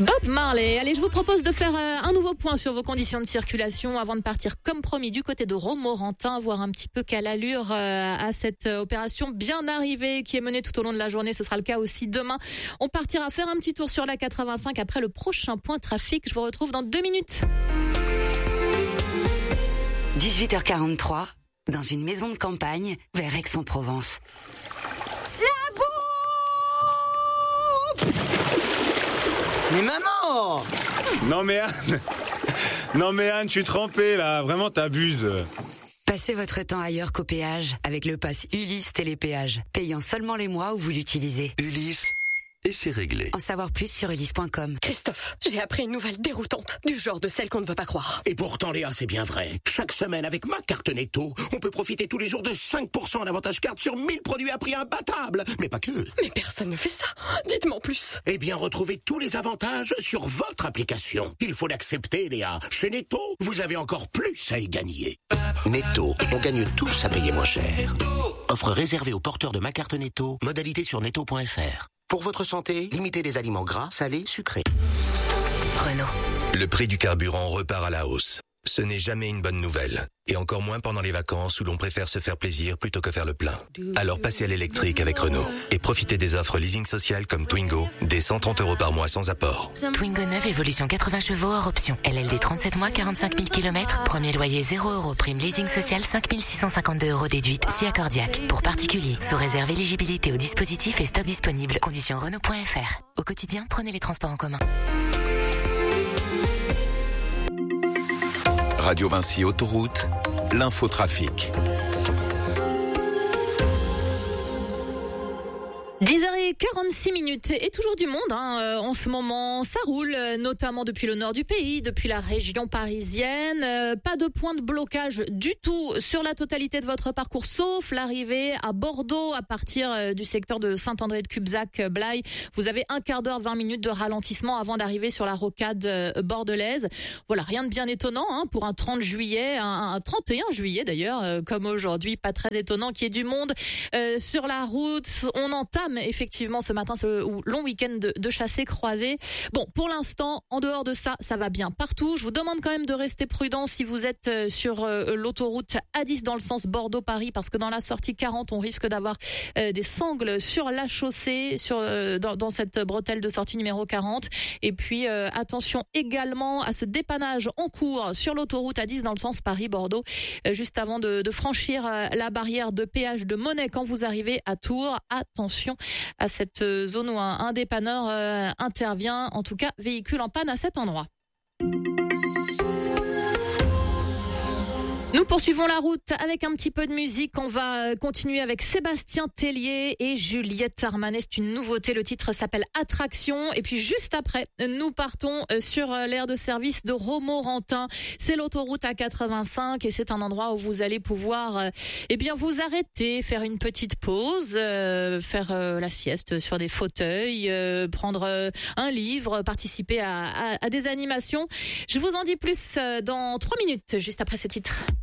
Bob Marley. Allez, je vous propose de faire un nouveau point sur vos conditions de circulation avant de partir comme promis du côté de Romorantin, voir un petit peu quelle allure à cette opération bien arrivée qui est menée tout au long de la journée. Ce sera le cas aussi demain. On partira faire un petit tour sur la 85 après le prochain point trafic. Je vous retrouve dans 2 minutes. 18h43, dans une maison de campagne vers Aix-en-Provence. Mais maman! Non mais Anne, je suis trempé là, vraiment t'abuses. Passez votre temps ailleurs qu'au péage avec le pass Ulysse Télépéage, payant seulement les mois où vous l'utilisez. Ulysse, et c'est réglé. En savoir plus sur ulysse.com. Christophe, j'ai appris une nouvelle déroutante, du genre de celle qu'on ne veut pas croire. Et pourtant Léa, c'est bien vrai. Chaque semaine avec ma carte Netto, on peut profiter tous les jours de 5% d'avantage carte sur 1000 produits à prix imbattable. Mais pas que. Mais personne ne fait ça. Dites-moi en plus. Eh bien, retrouvez tous les avantages sur votre application. Il faut l'accepter, Léa. Chez Netto, vous avez encore plus à y gagner. Netto, on gagne tous à payer moins cher. Offre réservée aux porteurs de ma carte Netto. Modalité sur netto.fr. Pour votre santé, limitez les aliments gras, salés, sucrés. Renault. Le prix du carburant repart à la hausse. Ce n'est jamais une bonne nouvelle. Et encore moins pendant les vacances où l'on préfère se faire plaisir plutôt que faire le plein. Alors passez à l'électrique avec Renault. Et profitez des offres leasing social comme Twingo, des 130 € par mois sans apport. Twingo 9, évolution 80 chevaux hors option. LLD 37 mois, 45 000 km. Premier loyer 0 €. Prime leasing social 5 652 € déduite si accordiaque. Pour particuliers, sous réserve éligibilité au dispositif et stock disponible. Conditions Renault.fr. Au quotidien, prenez les transports en commun. Radio Vinci Autoroute, l'infotrafic. 10h46 et toujours du monde en ce moment. Ça roule, notamment depuis le nord du pays, depuis la région parisienne. Pas de point de blocage du tout sur la totalité de votre parcours, sauf l'arrivée à Bordeaux à partir du secteur de Saint-André-de-Cubzac-Blaye. Vous avez un quart d'heure, 20 minutes de ralentissement avant d'arriver sur la rocade bordelaise. Voilà, rien de bien étonnant pour un 30 juillet, un 31 juillet d'ailleurs, comme aujourd'hui. Pas très étonnant qu'il y ait du monde sur la route. On entame effectivement ce matin ce long week-end de chassés-croisés. Bon, pour l'instant, en dehors de ça, ça va bien partout. Je vous demande quand même de rester prudent si vous êtes sur l'autoroute A10 dans le sens Bordeaux-Paris, parce que dans la sortie 40, on risque d'avoir des sangles sur la chaussée, dans cette bretelle de sortie numéro 40. Et puis, attention également à ce dépannage en cours sur l'autoroute A10 dans le sens Paris-Bordeaux, juste avant de franchir la barrière de péage de Monnet quand vous arrivez à Tours. Attention à cette zone où un dépanneur intervient, en tout cas véhicule en panne à cet endroit. Nous poursuivons la route avec un petit peu de musique. On va continuer avec Sébastien Tellier et Juliette Armanet. C'est une nouveauté. Le titre s'appelle Attraction. Et puis juste après, nous partons sur l'aire de service de Romorantin. C'est l'autoroute A85 et c'est un endroit où vous allez pouvoir vous arrêter, faire une petite pause, faire la sieste sur des fauteuils, prendre un livre, participer à des animations. Je vous en dis plus dans 3 minutes, juste après ce titre.